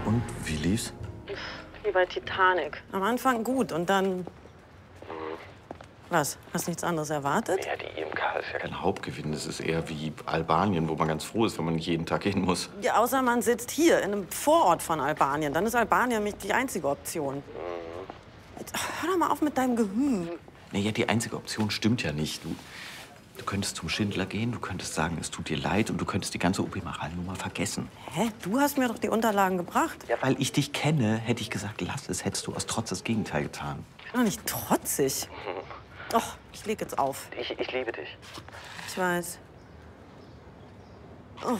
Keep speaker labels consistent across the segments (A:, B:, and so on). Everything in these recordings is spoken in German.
A: Und wie lief's?
B: Wie bei Titanic. Am Anfang gut und dann... Was? Hast nichts anderes erwartet?
A: Ja, die IMK ist ja kein Hauptgewinn. Das ist eher wie Albanien, wo man ganz froh ist, wenn man nicht jeden Tag hin muss.
B: Ja, außer man sitzt hier, in einem Vorort von Albanien. Dann ist Albanien nicht die einzige Option. Jetzt, hör doch mal auf mit deinem Gehüm.
A: Naja, die einzige Option stimmt ja nicht. Du könntest zum Schindler gehen, du könntest sagen, es tut dir leid und du könntest die ganze OP Maral-Nummer vergessen.
B: Hä? Du hast mir doch die Unterlagen gebracht.
A: Ja, weil ich dich kenne, hätte ich gesagt, lass es. Hättest du aus Trotz das Gegenteil getan.
B: Ich bin doch nicht trotzig. Doch, ich leg jetzt auf.
A: Ich liebe dich.
B: Ich weiß. Oh.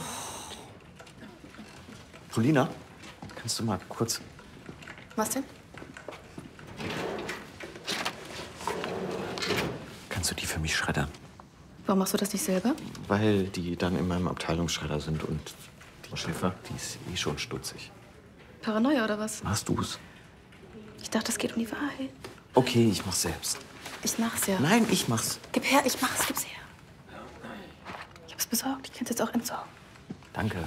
A: Polina, kannst du mal kurz...
C: Was denn?
A: Kannst du die für mich schreddern?
C: Warum machst du das nicht selber?
A: Weil die dann in meinem Abteilungsschredder sind und die Schiffer, die ist eh schon stutzig.
C: Paranoia oder was?
A: Machst du's?
C: Ich dachte, es geht um die Wahrheit.
A: Okay, ich mach's selbst.
C: Ich mach's ja.
A: Nein, ich mach's.
C: Gib her, ich mach's, gib's her. Ich hab's besorgt, ich kann's jetzt auch entsorgen.
A: Danke.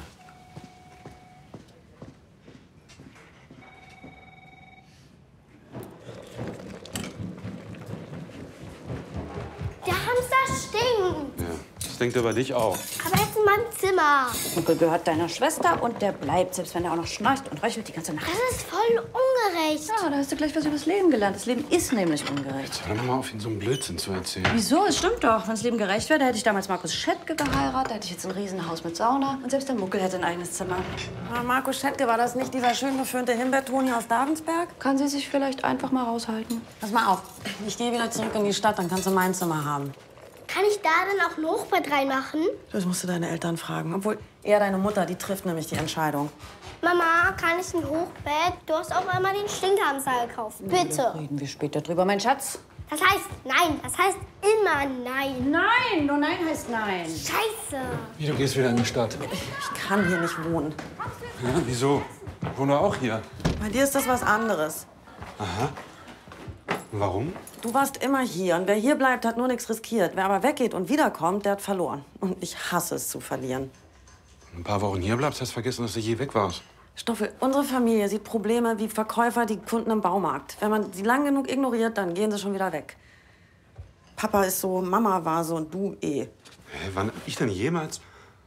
D: Der Hamster stinkt.
E: Ja, das denkt über dich auch.
D: Aber er ist in meinem Zimmer.
F: Onkel gehört deiner Schwester und der bleibt, selbst wenn er auch noch schnarcht und röchelt die ganze Nacht.
D: Das ist voll ungerecht.
F: Ja, da hast du gleich was übers Leben gelernt. Das Leben ist nämlich ungerecht.
E: Hör doch mal auf, ihn so einen Blödsinn zu erzählen.
F: Wieso? Es stimmt doch. Wenn das Leben gerecht wäre, da hätte ich damals Markus Schättke geheiratet, da hätte ich jetzt ein Riesenhaus mit Sauna und selbst der Muckel hätte ein eigenes Zimmer.
B: Aber Markus Schättke, war das nicht dieser schön geföhnte Himbeertoni aus Davensberg?
C: Kann sie sich vielleicht einfach mal raushalten?
B: Pass mal auf, ich gehe wieder zurück in die Stadt, dann kannst du mein Zimmer haben.
D: Kann ich da dann auch ein Hochbett reinmachen?
B: Das musst du deine Eltern fragen. Obwohl, eher deine Mutter, die trifft nämlich die Entscheidung.
D: Mama, kann ich ein Hochbett? Du hast auch einmal den Stinkhamster gekauft. Bitte.
F: Reden wir später drüber, mein Schatz.
D: Das heißt nein. Das heißt immer nein.
F: Nein, nur nein heißt nein.
D: Scheiße.
E: Wie, du gehst wieder in die Stadt?
B: Ich kann hier nicht wohnen.
E: Ja, wieso? Ich wohne auch hier.
B: Bei dir ist das was anderes.
E: Aha. Warum?
B: Du warst immer hier und wer hier bleibt, hat nur nichts riskiert. Wer aber weggeht und wiederkommt, der hat verloren. Und ich hasse es zu verlieren.
E: Ein paar Wochen hier bleibst, hast vergessen, dass du je weg warst.
B: Stoffel, unsere Familie sieht Probleme wie Verkäufer die Kunden im Baumarkt. Wenn man sie lang genug ignoriert, dann gehen sie schon wieder weg. Papa ist so, Mama war so und du eh.
E: Hä, wann hab ich denn jemals?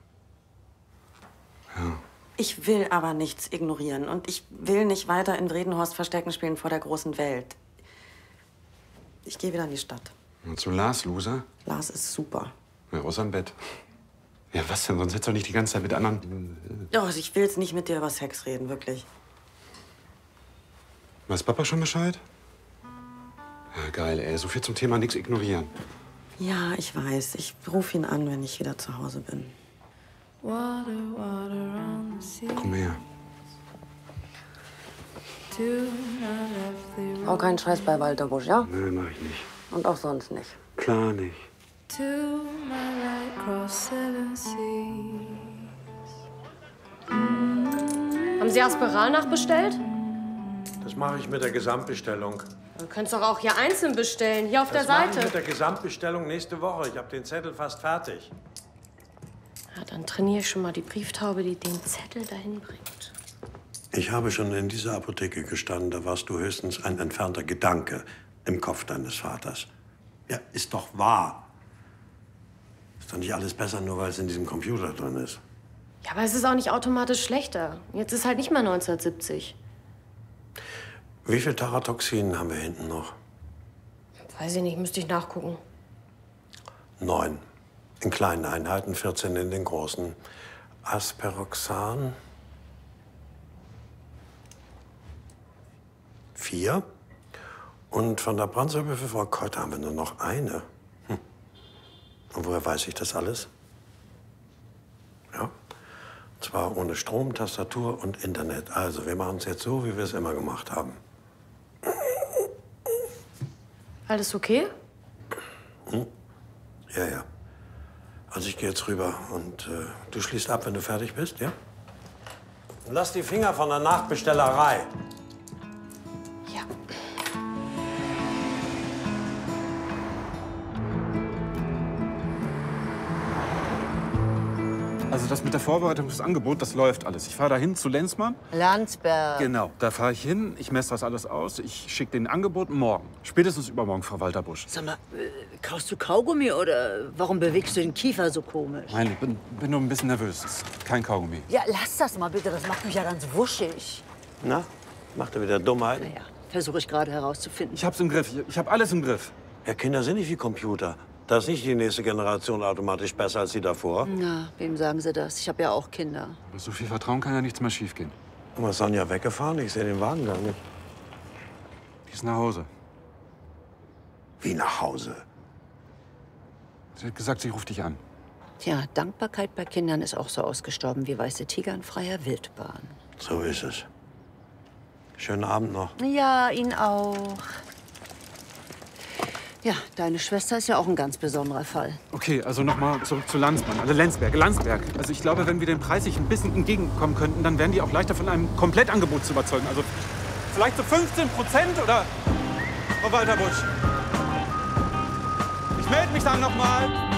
E: Ja.
B: Ich will aber nichts ignorieren und ich will nicht weiter in Bredenhorst Verstecken spielen vor der großen Welt. Ich gehe wieder in die Stadt.
E: Und zu Lars, Loser?
B: Lars ist super.
E: Ja, außer im Bett. Ja, was denn? Sonst hättest du doch nicht die ganze Zeit mit anderen...
B: Ja, also ich will jetzt nicht mit dir über Sex reden, wirklich.
E: Weiß Papa schon Bescheid? Ja, geil, ey. So viel zum Thema nichts ignorieren.
B: Ja, ich weiß. Ich rufe ihn an, wenn ich wieder zu Hause bin.
E: Komm her.
B: Auch keinen Scheiß bei Walter Busch, ja?
E: Nee, mach ich nicht.
B: Und auch sonst nicht.
E: Klar nicht.
G: Haben Sie Aspiral nachbestellt?
H: Das mache ich mit der Gesamtbestellung.
G: Du könntest doch auch hier einzeln bestellen, hier auf der
H: Das mache ich
G: Seite.
H: mit der Gesamtbestellung nächste Woche. Ich habe den Zettel fast fertig.
G: Ja, dann trainiere ich schon mal die Brieftaube, die den Zettel dahin bringt.
H: Ich habe schon in dieser Apotheke gestanden. Da warst du höchstens ein entfernter Gedanke im Kopf deines Vaters. Ja, ist doch wahr. Ist doch nicht alles besser, nur weil es in diesem Computer drin ist.
G: Ja, aber es ist auch nicht automatisch schlechter. Jetzt ist halt nicht mehr 1970.
H: Wie viel Taratoxin haben wir hinten noch?
G: Weiß ich nicht, müsste ich nachgucken.
H: 9. In kleinen Einheiten, 14 in den großen. Asperoxan. 4. Und von der Brandsäure für Frau Keuter haben wir nur noch eine. Und woher weiß ich das alles? Ja. Und zwar ohne Strom, Tastatur und Internet. Also, wir machen es jetzt so, wie wir es immer gemacht haben.
G: Alles okay?
H: Ja, ja. Also, ich gehe jetzt rüber und du schließt ab, wenn du fertig bist, ja? Und lass die Finger von der Nachbestellerei.
G: Ja.
I: Also
E: Also das mit der Vorbereitung des Angebots, das läuft alles. Ich fahre dahin zu Lenzmann.
I: Landsberg.
E: Genau, da fahre ich hin, ich messe das alles aus, ich schicke den Angebot morgen. Spätestens übermorgen, Frau Walter-Busch.
I: Sag mal, kaust du Kaugummi oder warum bewegst du den Kiefer so komisch?
E: Nein, ich bin nur ein bisschen nervös. Das ist kein Kaugummi.
I: Ja, lass das mal bitte, das macht mich ja ganz wuschig.
H: Na, macht er wieder Dummheiten?
I: Naja, versuche ich gerade herauszufinden.
E: Ich hab's im Griff, ich hab alles im Griff.
H: Ja, Kinder sind nicht wie Computer. Da ist nicht die nächste Generation automatisch besser als die davor.
I: Na, wem sagen Sie das? Ich habe ja auch Kinder.
E: Mit so viel Vertrauen kann ja nichts mehr schiefgehen.
H: Und ist Sonja weggefahren? Ich sehe den Wagen gar nicht.
E: Die ist nach Hause.
H: Wie nach Hause?
E: Sie hat gesagt, sie ruft dich an.
I: Tja, Dankbarkeit bei Kindern ist auch so ausgestorben wie weiße Tiger in freier Wildbahn.
H: So ist es. Schönen Abend noch.
I: Ja, Ihnen auch. Ja, deine Schwester ist ja auch ein ganz besonderer Fall.
E: Okay, also nochmal zurück zu Landsmann. Also Landsberg. Also ich glaube, wenn wir den preislich ein bisschen entgegenkommen könnten, dann wären die auch leichter von einem Komplettangebot zu überzeugen. Also vielleicht so 15% oder... Frau Walter-Busch. Ich melde mich dann nochmal.